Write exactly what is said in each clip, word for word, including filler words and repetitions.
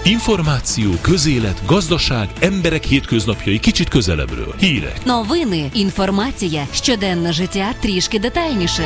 Információ, közélet, gazdaság, emberek hétköznapjai kicsit közelebbről. Hírek. Новини, інформація, щоденне життя трішки детальніше.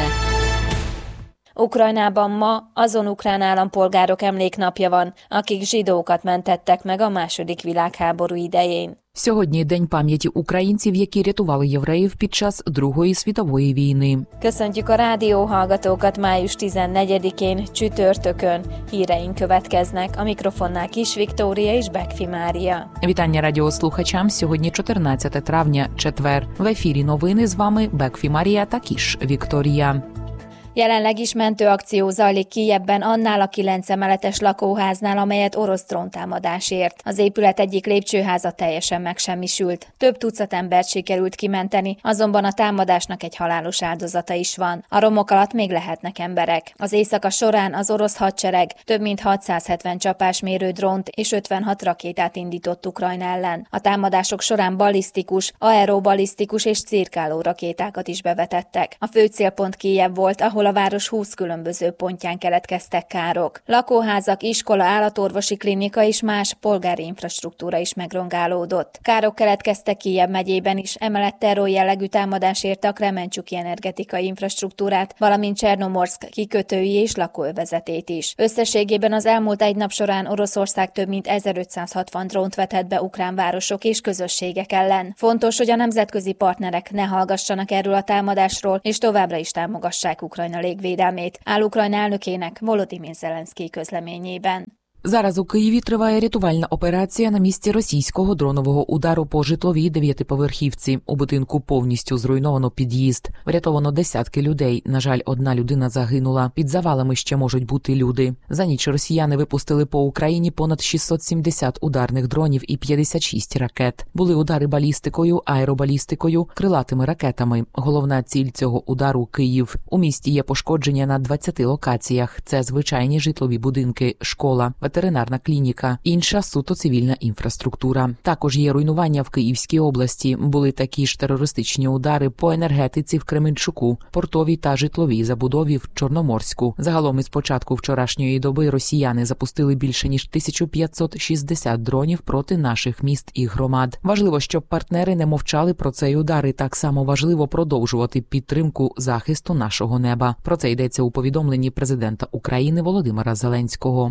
Ukrajnában ma azon ukrán állampolgárok emléknapja van, akik zsidókat mentettek meg a második világháború idején. Сьогодні день пам'яті українців, які рятували євреїв під час Другої світової війни. Köszöntjük a rádióhallgatókat május tizennegyedikén, csütörtökön. Híreink következnek, a mikrofonnál Kis Viktória és Bekfi Mária. Вітання радіослухачам. Сьогодні чотирнадцяте травня, четвер. В ефірі новини з вами Bekfi Mária та Kis Viktória. Jelenleg is mentőakció zajlik Kijevben annál a kilenc emeletes lakóháznál, amelyet orosz dróntámadás ért. Az épület egyik lépcsőháza teljesen megsemmisült. Több tucat embert sikerült kimenteni, azonban a támadásnak egy halálos áldozata is van. A romok alatt még lehetnek emberek. Az éjszaka során az orosz hadsereg több mint hatszázhetven csapásmérő drónt és ötvenhat rakétát indított Ukrajna ellen. A támadások során ballisztikus, aerobalisztikus és cirkáló rakétákat is bevetettek. A fő célpont Kijev volt, ahol a város húsz különböző pontján keletkeztek károk. Lakóházak, iskola, állatorvosi klinika és más polgári infrastruktúra is megrongálódott. Károk keletkeztek Kijev megyében is, emellett terror jellegű támadás érte a Kremencsuki energetikai infrastruktúrát, valamint Csernomorszk kikötői és lakóövezetét is. Összességében az elmúlt egy nap során Oroszország több mint ezerötszázhatvan drónt vetett be ukrán városok és közösségek ellen. Fontos, hogy a nemzetközi partnerek ne hallgassanak erről a támadásról, és továbbra is támogassák Ukrajna légvédelmét, áll Ukrajna elnökének Volodymyr Zelenszkij közleményében. Зараз у Києві триває рятувальна операція на місці російського дронового удару по житловій дев'ятиповерхівці. У будинку повністю зруйновано під'їзд. Врятовано десятки людей. На жаль, одна людина загинула. Під завалами ще можуть бути люди. За ніч росіяни випустили по Україні понад шістсот сімдесят ударних дронів і п'ятдесят шість ракет. Були удари балістикою, аеробалістикою, крилатими ракетами. Головна ціль цього удару – Київ. У місті є пошкодження на двадцяти локаціях. Це звичайні житлові будинки, школа, ветеринарна клініка, інша суто цивільна інфраструктура. Також є руйнування в Київській області. Були такі ж терористичні удари по енергетиці в Кременчуку, портовій та житловій забудові в Чорноморську. Загалом із початку вчорашньої доби росіяни запустили більше ніж тисячу п'ятсот шістдесят дронів проти наших міст і громад. Важливо, щоб партнери не мовчали про цей удар, і так само важливо продовжувати підтримку захисту нашого неба. Про це йдеться у повідомленні президента України Володимира Зеленського.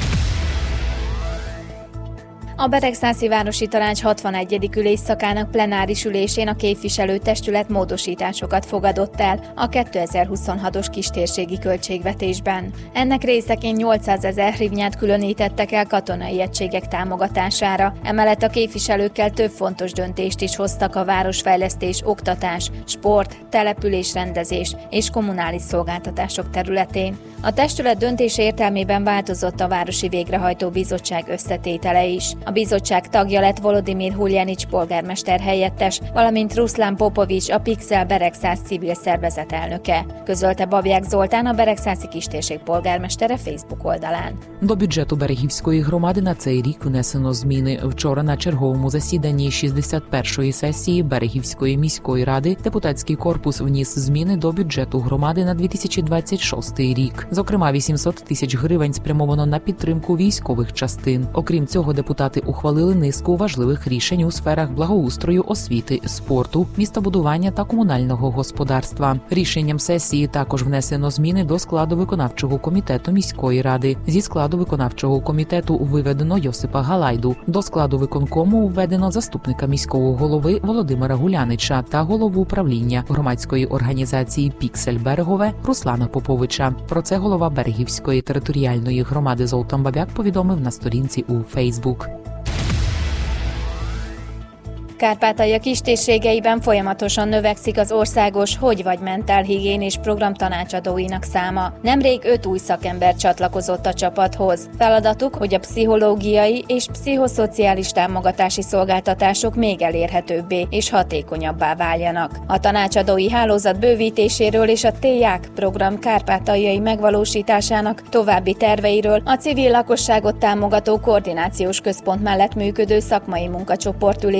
A Beregszászi Városi Tanács hatvanegyedik ülésszakának plenáris ülésén a képviselőtestület módosításokat fogadott el a kétezer-huszonhatos kistérségi költségvetésben. Ennek részeként nyolcszázezer hrivnyát különítettek el katonai egységek támogatására. Emellett a képviselőkkel több fontos döntést is hoztak a városfejlesztés, oktatás, sport, településrendezés és kommunális szolgáltatások területén. A testület döntése értelmében változott a Városi Végrehajtó Bizottság összetétele is. A bizottság tagja lett Volodymyr Huljanics polgármester helyettes, valamint Ruszlán Popovics, a Pixel Beregszász civil szervezet elnöke, közölte Babják Zoltán, a Beregszászi kistérség polgármestere Facebook oldalán. До бюджету Берегівської громади на цей рік внесено зміни. Вчора на черговому засіданні шістдесят першої сесії Берегівської міської ради депутатський корпус вніс зміни до бюджету громади на дві тисячі двадцять шостий рік. Зокрема, вісімсот тисяч гривень спрямовано на підтримку військових частин. Окрім цього, депутати ухвалили низку важливих рішень у сферах благоустрою, освіти, спорту, містобудування та комунального господарства. Рішенням сесії також внесено зміни до складу виконавчого комітету міської ради. Зі складу виконавчого комітету виведено Йосипа Галайду. До складу виконкому введено заступника міського голови Володимира Гулянича та голову управління громадської організації «Піксель Берегове» Руслана Поповича. Про це голова Берегівської територіальної громади Золтан Бабяк повідомив на сторінці у Фейсбук. Kárpátalja kistérségeiben folyamatosan növekszik az országos hogy vagy mentálhigiénés program tanácsadóinak száma. Nemrég öt új szakember csatlakozott a csapathoz. Feladatuk, hogy a pszichológiai és pszichoszociális támogatási szolgáltatások még elérhetőbbé és hatékonyabbá váljanak. A tanácsadói hálózat bővítéséről és a TÉJÁK program kárpátaljai megvalósításának további terveiről a civil lakosságot támogató koordinációs központ mellett működő szakmai munkacsoport ülésén egy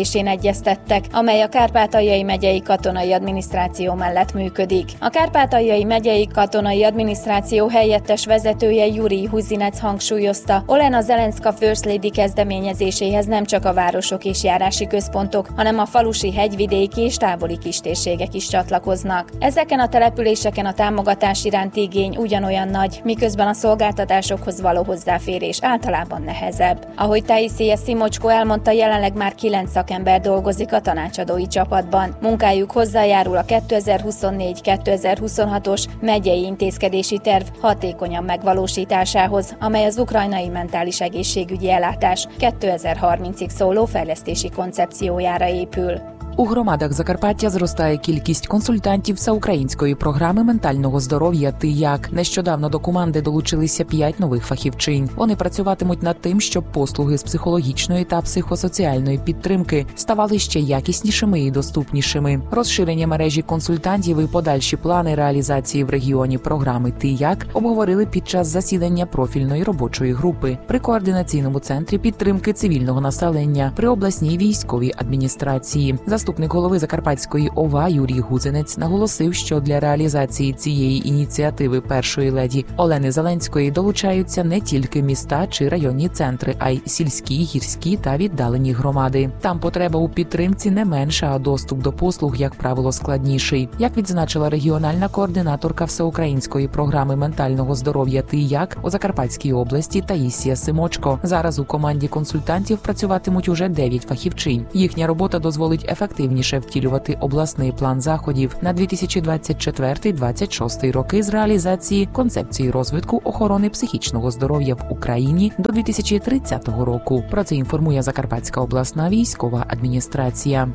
egyeztettek, amely a Kárpátaljai megyei katonai adminisztráció mellett működik. A Kárpátaljai megyei katonai adminisztráció helyettes vezetője Jurij Huzinec hangsúlyozta, Olena Zelenszka First Lady kezdeményezéséhez nem csak a városok és járási központok, hanem a falusi, hegyvidéki és távoli kistérségek is csatlakoznak. Ezeken a településeken a támogatás iránti igény ugyanolyan nagy, miközben a szolgáltatásokhoz való hozzáférés általában nehezebb. Ahogy Taisia Simocsko elmondta, jelenleg már kilenc szakember dolgozik a tanácsadói csapatban. Munkájuk hozzájárul a kétezer-huszonnégy kétezer-huszonhatos megyei intézkedési terv hatékonyan megvalósításához, amely az ukrajnai mentális egészségügyi ellátás kétezer-harmincig szóló fejlesztési koncepciójára épül. У громадах Закарпаття зростає кількість консультантів всеукраїнської програми ментального здоров'я «Ти як?». Нещодавно до команди долучилися п'ять нових фахівчинь. Вони працюватимуть над тим, щоб послуги з психологічної та психосоціальної підтримки ставали ще якіснішими і доступнішими. Розширення мережі консультантів і подальші плани реалізації в регіоні програми «Ти як?» обговорили під час засідання профільної робочої групи при координаційному центрі підтримки цивільного населення при обласній військовій адміністрації. Заступник голови Закарпатської ОВА Юрій Гузинець наголосив, що для реалізації цієї ініціативи першої леді Олени Зеленської долучаються не тільки міста чи районні центри, а й сільські, гірські та віддалені громади. Там потреба у підтримці не менша, а доступ до послуг, як правило, складніший. Як відзначила регіональна координаторка всеукраїнської програми ментального здоров'я «Ти як?» у Закарпатській області Таїсія Симочко, зараз у команді консультантів працюватимуть уже дев'ять фахівчинь. Їхня робота дозволить ефективно ефективніше втілювати обласний план заходів на дві тисячі двадцять четвертий - двадцять шостий роки з реалізації концепції розвитку охорони психічного здоров'я в Україні до дві tисячі тридцятого року. Про це інформує Закарпатська обласна військова адміністрація.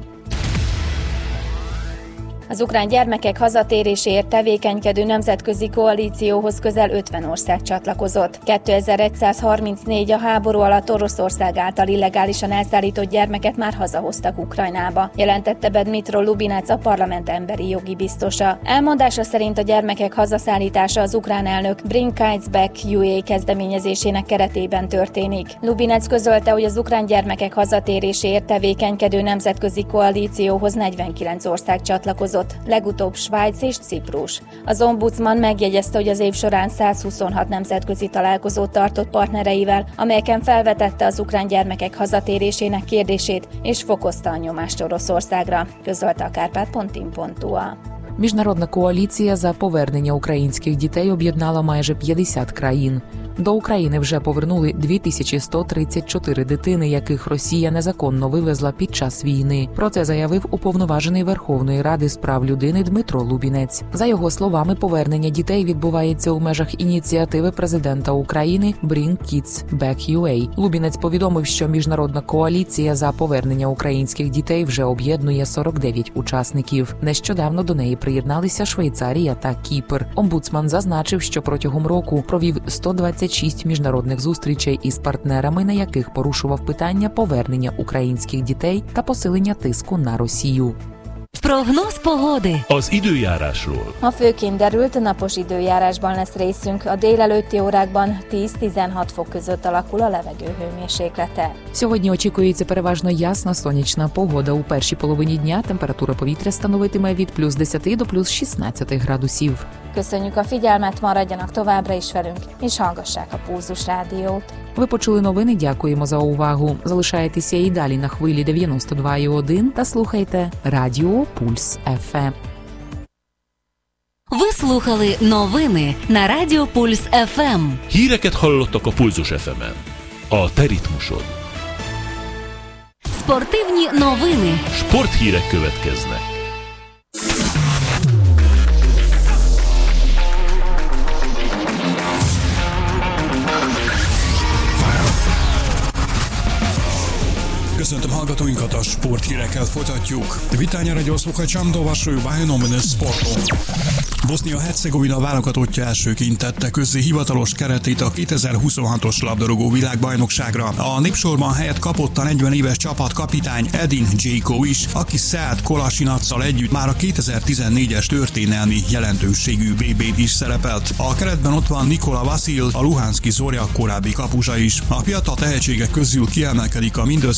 Az ukrán gyermekek hazatéréséért tevékenykedő nemzetközi koalícióhoz közel ötven ország csatlakozott. kétezer-százharmincnégy a háború alatt Oroszország által illegálisan elszállított gyermeket már hazahoztak Ukrajnába, jelentette be Dmytro Lubinec, a parlament emberi jogi biztosa. Elmondása szerint a gyermekek hazaszállítása az ukrán elnök Bring Kids Back u á kezdeményezésének keretében történik. Lubinec közölte, hogy az ukrán gyermekek hazatéréséért tevékenykedő nemzetközi koalícióhoz negyvenkilenc ország csatlakozott, legutóbb Svájc és Ciprus. Az ombudsman megjegyezte, hogy az év során százhuszonhat nemzetközi találkozót tartott partnereivel, amelyeken felvetette az ukrán gyermekek hazatérésének kérdését és fokozta a nyomást Oroszországra, közölte a kárpát pont in pont u a. Міжнародна коаліція за повернення українських дітей об'єднала майже п'ятдесят країн. До України вже повернули дві тисячі сто тридцять чотири дитини, яких Росія незаконно вивезла під час війни. Про це заявив уповноважений Верховної Ради з прав людини Дмитро Лубінець. За його словами, повернення дітей відбувається у межах ініціативи президента України Bring Kids Back ю ей. Лубінець повідомив, що міжнародна коаліція за повернення українських дітей вже об'єднує сорок дев'ять учасників. Нещодавно до неї приєдналися Швейцарія та Кіпр. Омбудсман зазначив, що протягом року провів сто двадцять шість міжнародних зустрічей із партнерами, на яких порушував питання повернення українських дітей та посилення тиску на Росію. Прогноz pogodi. Az időjárásról. Ma főként derült, napos időjárásban lesz részünk. A délelőtti órákban tíz-tizenhat fok között alakul a levegő hőmérséklete. Сьогодні очікується переважно ясна сонячна погода. У першій половині дня температура повітря становитиме від плюс десять до плюс шістнадцять градусів. Köszönjük a figyelmet, maradjanak továbbra is velünk, és hallgassák a Pulzus Rádiót. Ви почули новини, дякуємо за увагу. Залишайтеся і далі на хвилі дев'яносто два і один та слухайте Радіо Пульс еф ем. Ви слухали новини на Радіо Пульс еф ем. Híreket hallottak a Pulzus еф емен. A te ritmusod. Спортивні новини. Sporthírek következnek. Köszöntöm hallgatóinkat, a sporthírekkel folytatjuk. Witania radio słuchaczom do waszej uwagi nowiny sportu. Bosznia-Hercegovina válogatottja elsőként tette közzé hivatalos keretét a kétezer-huszonhatos labdarúgó világbajnokságra. A népsorban helyet kapott a negyven éves csapatkapitány Edin Dzeko is, aki Sead Kolasinac-szal együtt már a kétezer-tizennégyes történelmi jelentőségű bé bén is szerepelt. A keretben ott van Nikola Vasil, a Luhanszki Zorya korábbi kapusa is. A fiatal tehetségek közül kiemelkedik a mindössze tizennyolc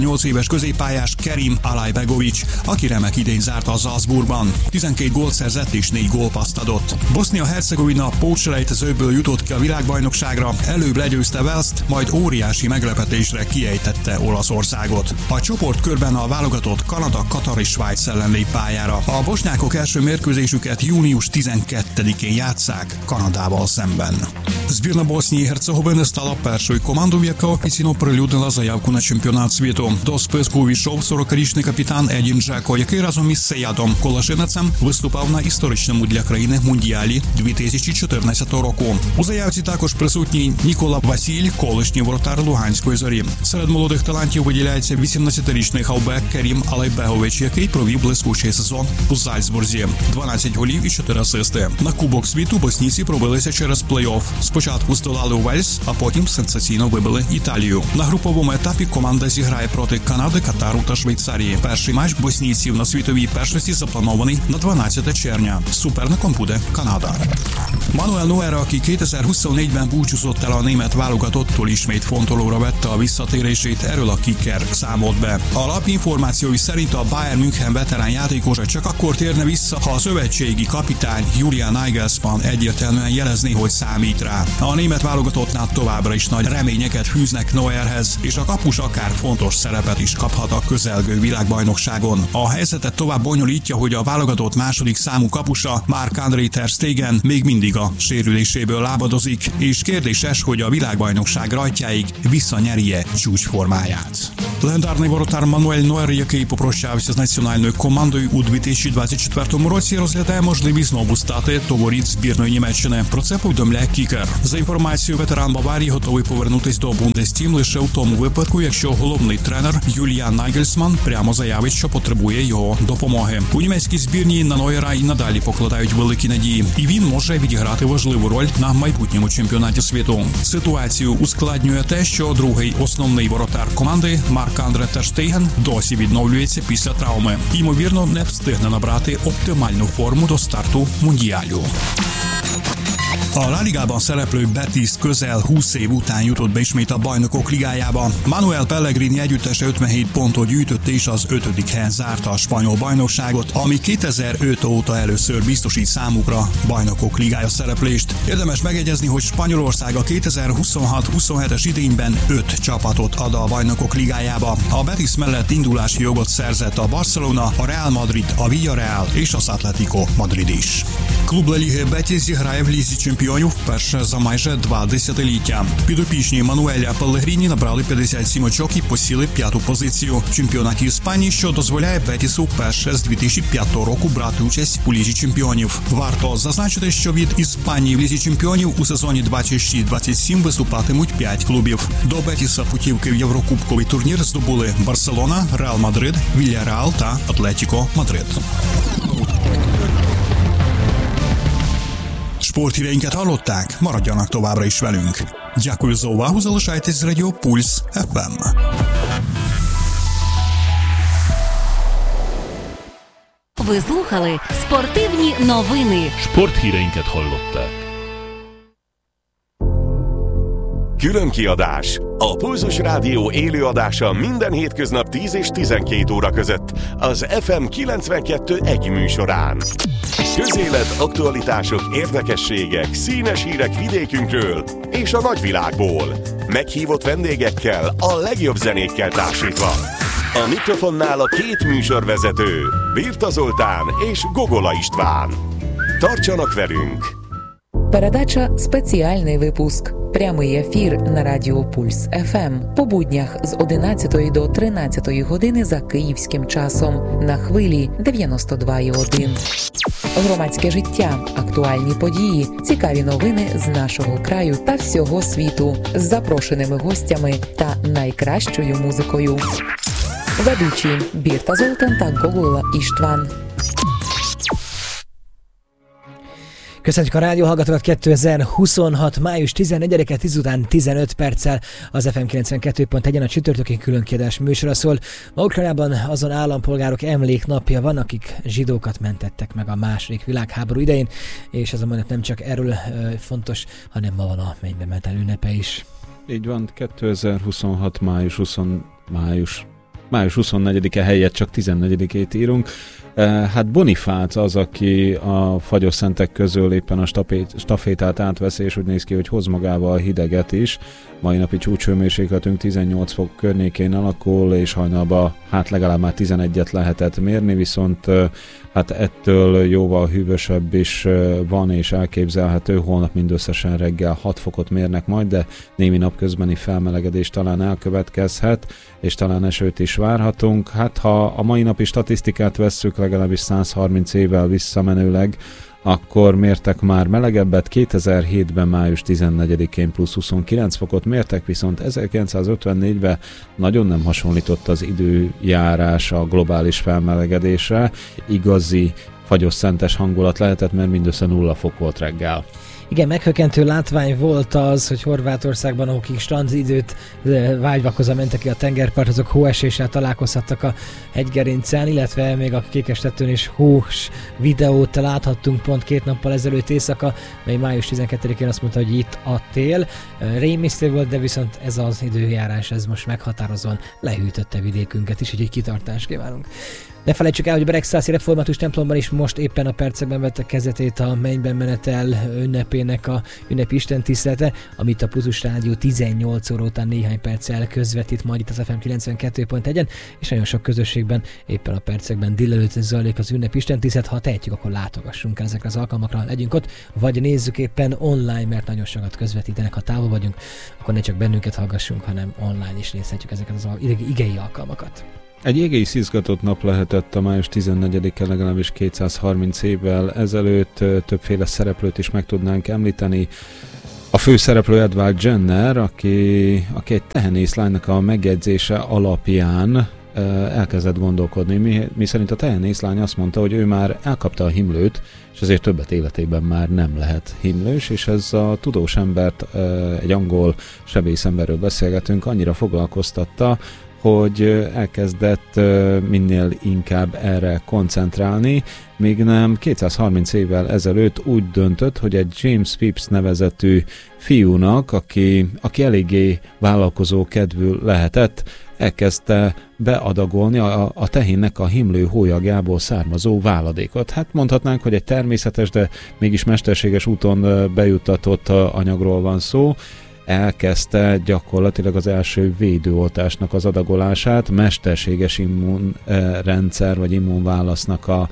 huszonnyolc éves középpályás Kerim Alajbegovic, aki remek idény zárta a Salzburgban. tizenkét gólt szerzett és négy gólpasszt adott. Bosznia-Hercegovina pótselejtezőből jutott ki a világbajnokságra, előbb legyőzte Walest, majd óriási meglepetésre kiejtette Olaszországot. A csoportkörben a válogatott Kanada, Katar és Svájc ellen lép pályára. A bosnyákok első mérkőzésüket június tizenkettedikén játsszák Kanadával szemben. Збірна Боснії і Герцеговини стала першою командою, яка офіційно оприлюднила заявку на чемпіонат світу. До списку увійшов сорокарічний капітан Едін Джеко, який разом із Сеядом Колашинецем виступав на історичному для країни Мундіалі дві тисячі чотирнадцятого року. У заявці також присутній Нікола Васіль, колишній воротар Луганської Зорі. Серед молодих талантів виділяється вісімнадцятирічний хавбек Керім Алайбегович, який провів блискучий сезон у Зальцбурзі. дванадцять голів і чотири асисти. На Кубок світу боснійці пробилися через плей-офф. Спочатку здолали Уельс, а потім сенсаційно вибили Італію. На груповому етапі команда зіграє проти Канади, Катару та Швейцарії. Перший матч боснійців на світовій першості запланований на дванадцяте червня. Суперником буде Kanada. Manuel Neuer, aki kétezer-huszonnégyben búcsúzott el a német válogatottól, ismét fontolóra vette a visszatérését, erről a Kicker számolt be. A lap információi szerint a Bayern München veterán játékosa csak akkor térne vissza, ha a szövetségi kapitány Julian Nagelsmann egyértelműen jelezné, hogy számít rá. A német válogatottnál továbbra is nagy reményeket fűznek Neuerhez, és a kapus akár fontos szerepet is kaphat a közelgő világbajnokságon. A helyzetet tovább bonyolítja, hogy a válogatott második számú kapusa Marc-André ter Stegen még mindig a sérüléséből lábadozik, és kérdéses, hogy a világbajnokság rajtjáig visszanyerje csúcsformáját. Легендарний воротар Мануель Нойер, який попрощався з національною командою у дві тисячі двадцять четвертому році, розглядає можливість знову стати до воріт збірної Німеччини. Про це повідомляє Кікер. За інформацією, ветеран Баварії готовий повернутись до Бундестім лише у тому випадку, якщо головний тренер Юліан Нагельсман прямо заявить, що потребує його допомоги. У німецькій збірній на Нойера і надалі покладають великі надії, і він може відіграти важливу роль на майбутньому чемпіонаті світу. Ситуацію ускладнює те, що другий основний воротар команди Марc-André ter Stegen досі відновлюється після травми. Ймовірно, не встигне набрати оптимальну форму до старту Мундіалю. A La Ligában szereplő Betis közel húsz év után jutott be ismét a Bajnokok Ligájába. Manuel Pellegrini együttese ötvenhét pontot gyűjtött és az ötödik helyen zárta a spanyol bajnokságot, ami kétezer-öt óta először biztosít számukra Bajnokok Ligája szereplést. Érdemes megjegyezni, hogy Spanyolország a kétezer-huszonhat huszonhetes idényben öt csapatot ad a Bajnokok Ligájába. A Betis mellett indulási jogot szerzett a Barcelona, a Real Madrid, a Villarreal és az Atletico Madrid is. Клуб Ла Ліги Бетіс зіграє в Лізі чемпіонів вперше за майже два десятиліття. Підопічні Мануеля Пеллегріні набрали п'ятдесят сім очок і посіли п'яту позицію в чемпіонаті Іспанії, що дозволяє Бетісу вперше з дві тисячі п'ятого року брати участь у Лізі чемпіонів. Варто зазначити, що від Іспанії в Лізі чемпіонів у сезоні двадцять шість двадцять сім виступатимуть п'ять клубів. До Бетіса путівки в Єврокубковий турнір здобули Барселона, Реал Мадрид, Вільяреал та Атлетіко Мадрид. Sporthíreinket hallották? Maradjanak továbbra is velünk. Дякую за увагу, залишайтесь з Радіо Пульс еф ем. Ви слухали спортивні новини. Sporthíreinket hallották. Különkiadás. A Pulzus Rádió élőadása minden hétköznap tíz és tizenkét óra között az ef em kilencvenkettő egy műsorán. Közélet, aktualitások, érdekességek, színes hírek vidékünkről és a nagyvilágból. Meghívott vendégekkel, a legjobb zenékkel társítva. A mikrofonnál a két műsorvezető, Birta Zoltán és Gogola István. Tartsanak velünk! Передача «Спеціальний випуск». Прямий ефір на Радіо Пульс еф ем по буднях з одинадцятої до тринадцятої години за київським часом на хвилі дев'яносто два і один. Громадське життя, актуальні події, цікаві новини з нашого краю та всього світу з запрошеними гостями та найкращою музикою. Ведучі Бірта Золтан та Gogola István. Köszönjük a rádióhallgatókat, kétezer-huszonhat. május tizennegyedike, tíz után tizenöt perccel az ef em kilencvenkettő pont egyen a csütörtöki különkiadás műsora szól. Ma Ukrajnában azon állampolgárok emléknapja van, akik zsidókat mentettek meg a második világháború idején, és ez a mondat nem csak erről ö, fontos, hanem ma van a mennybe mentel ünnepe is. Így van, kétezer-huszonhat. május huszonötödike május május huszonnegyedike helyett csak tizennegyedikét írunk. Hát Bonifác az, aki a Fagyosszentek közül éppen a stafétát átveszi, és úgy néz ki, hogy hoz magával a hideget is. Mai napi csúcshőmérsékletünk tizennyolc fok környékén alakul, és hajnalban hát legalább már tizenegyet lehetett mérni, viszont hát ettől jóval hűvösebb is van, és elképzelhető. Holnap mindösszesen reggel hat fokot mérnek majd, de némi napközbeni felmelegedés talán elkövetkezhet, és talán esőt is várhatunk. Hát ha a mai napi statisztikát vesszük, legalábbis száz harminc évvel visszamenőleg, akkor mértek már melegebbet. kétezer-hétben május tizennegyedikén plusz huszonkilenc fokot mértek, viszont ezerkilencszázötvennégyben nagyon nem hasonlított az időjárás a globális felmelegedésre. Igazi fagyosszentes hangulat lehetett, mert mindössze nulla fok volt reggel. Igen, meghökkentő látvány volt az, hogy Horvátországban, akik strandidőt vágyvakozva mentek ki a tengerpart, azok hóeséssel találkozhattak a hegygerincen, illetve még a Kékestetőn is hós videót láthattunk pont két nappal ezelőtt éjszaka, mely május tizenkettedikén azt mondta, hogy itt a tél. Rémisztő volt, de viszont ez az időjárás, ez most meghatározóan lehűtötte vidékünket is, úgyhogy kitartást kívánunk. Ne felejtsük el, hogy a Beregszászi Református templomban is most éppen a percekben vette kezdetét a mennyben menetel ünnepének a ünnepi istentisztelete, amit a Puzus Rádió tizennyolc óra után néhány perccel közvetít majd itt az ef em kilencvenkettő pont egyen, és nagyon sok közösségben éppen a percekben délelőtt zajlik az ünnepi istentisztelet. Ha tehetjük, akkor látogassunk el ezekre az alkalmakra, legyünk ott, vagy nézzük éppen online, mert nagyon sokat közvetítenek, ha távol vagyunk, akkor ne csak bennünket hallgassunk, hanem online is nézhetjük ezeket az igei alkalmakat. Egy égéis izgatott nap lehetett a május tizennegyedike, legalábbis kétszázharminc évvel ezelőtt. Többféle szereplőt is meg tudnánk említeni. A főszereplő Edward Jenner, aki, aki egy tehenészlánynak a megjegyzése alapján elkezdett gondolkodni, mi, mi szerint a tehenészlány azt mondta, hogy ő már elkapta a himlőt, és ezért többet életében már nem lehet himlős, és ez a tudós embert, egy angol sebészemberről beszélgetünk, annyira foglalkoztatta, hogy elkezdett minél inkább erre koncentrálni, míg nem kétszázharminc évvel ezelőtt úgy döntött, hogy egy James Phipps nevezetű fiúnak, aki, aki eléggé vállalkozó kedvű lehetett, elkezdte beadagolni a, a tehénnek a himlő hólyagjából származó váladékot. Hát mondhatnánk, hogy egy természetes, de mégis mesterséges úton bejuttatott anyagról van szó. Elkezdte gyakorlatilag az első védőoltásnak az adagolását, mesterséges immunrendszer vagy immunválasznak a,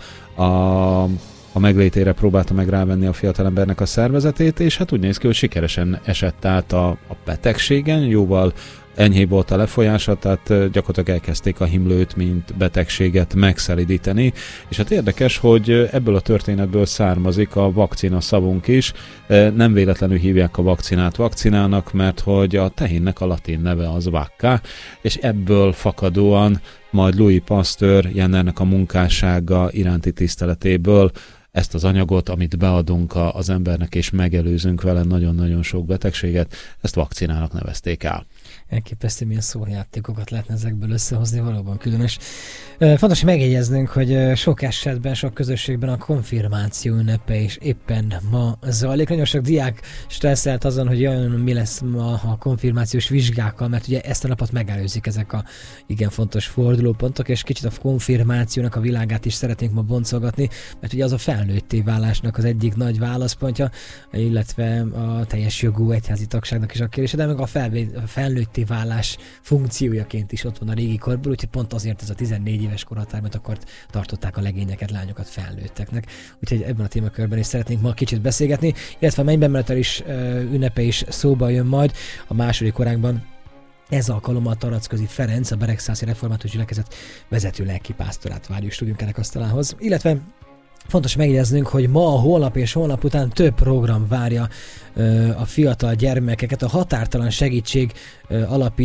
a, a meglétére próbálta meg rávenni a fiatalembernek a szervezetét, és hát úgy néz ki, hogy sikeresen esett át a, a betegségen, jóval enyhébb volt a lefolyása, tehát gyakorlatilag elkezdték a himlőt, mint betegséget megszelidíteni, és hát érdekes, hogy ebből a történetből származik a vakcina szavunk is. Nem véletlenül hívják a vakcinát vakcinának, mert hogy a tehénnek a latin neve az vacca, és ebből fakadóan majd Louis Pasteur Jennernek a munkássága iránti tiszteletéből ezt az anyagot, amit beadunk az embernek, és megelőzünk vele nagyon-nagyon sok betegséget, ezt vakcinának nevezték el. Elképesztő, milyen szójátékokat lehetne ezekből összehozni, valóban különös. Fontos, hogy megjegyeznünk, hogy sok esetben, sok közösségben a konfirmáció ünnepe is éppen ma zajlik. Nagyon sok diák stresszelt azon, hogy jaj, mi lesz ma a konfirmációs vizsgákkal, mert ugye ezt a napot megelőzik ezek a igen fontos fordulópontok, és kicsit a konfirmációnak a világát is szeretnénk ma boncolgatni, mert ugye az a felnőtté válásnak az egyik nagy válaszpontja, illetve a teljes jogú egyházi tagságnak is a kérdése, de meg a, felvé- a felnőtté válás funkciójaként is ott van a régi korból, úgyhogy pont azért ez a tizennégy éves korhatár, mert akkor tartották a legényeket, lányokat felnőtteknek. Úgyhogy ebben a témakörben is szeretnénk ma kicsit beszélgetni, illetve a mennyben menetel is ünnepe is szóba jön majd a második óránkban. Ez alkalommal Taracközi Ferenc, a Beregszászi Református Gyülekezet vezető lelkipásztorát várjuk stúdiónk kerekasztalához, illetve fontos megjegyeznünk, hogy ma, holnap és holnap után több program várja ö, a fiatal gyermekeket. A Határtalan Segítség ö,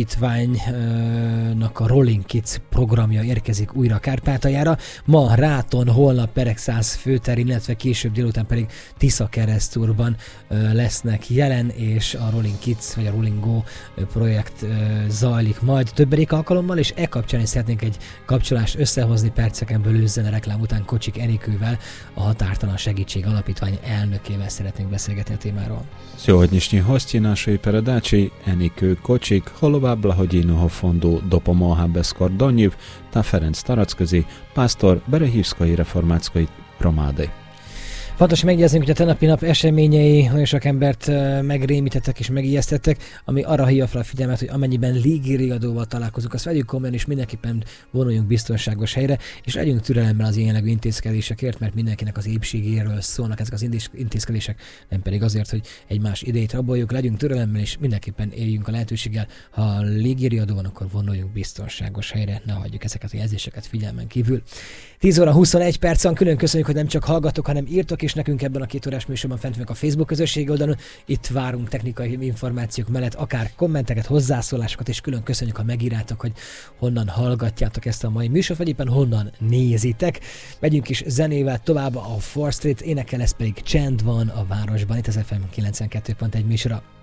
alapítványnak a Rolling Kids programja érkezik újra Kárpátaljára. Ma Ráton, holnap Beregszász főtér, illetve később délután pedig Tiszakeresztúrban ö, lesznek jelen, és a Rolling Kids vagy a Rolling Go projekt ö, zajlik majd többedik alkalommal, és e kapcsán is szeretnénk egy kapcsolást összehozni perceken belül zene reklám után Kocsik Enikővel, a Határtalan Segítség Alapítvány elnökével szeretnénk beszélgetni a témáról. Сегодняшний гость нашей передачи Эникő Kocsik, következik, holova blahodino fondo dopo moha beskor donyiv, ta Ferenc Taracközi, pásztor Berehívszkai reformáckai romádi. Fontos megjegyeznünk, hogy a tegnapi nap eseményei nagyon sok embert megrémítettek és megijesztettek, ami arra hívja fel a figyelmet, hogy amennyiben légiriadóval találkozunk, azt vegyük komolyan, és mindenképpen vonuljunk biztonságos helyre, és legyünk türelemmel az ilyen jellegű intézkedésekért, mert mindenkinek az épségéről szólnak ezek az intézkedések, nem pedig azért, hogy egymás idejét raboljuk, legyünk türelemmel, és mindenképpen éljünk a lehetőséggel. Ha a légiriadó van, akkor vonuljunk biztonságos helyre, ne hagyjuk ezeket a jelzéseket figyelmen kívül. tíz óra huszonegy percen külön köszönjük, hogy nem csak hallgatok, hanem írtok is nekünk ebben a két órás műsorban, fent vagyunk a Facebook közösségi oldalon. Itt várunk technikai információk mellett akár kommenteket, hozzászólásokat, és külön köszönjük, ha megírjátok, hogy honnan hallgatjátok ezt a mai műsort, vagy éppen honnan nézitek. Megyünk is zenével tovább, a Fourth Street énekel, ez pedig Csend van a városban, itt az ef em kilencvenkettő pont egy műsora.